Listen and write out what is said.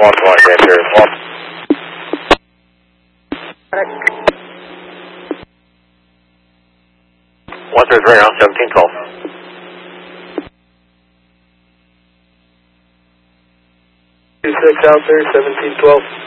1 point, enter 1. 133 on 1712. 26 out there, 1712.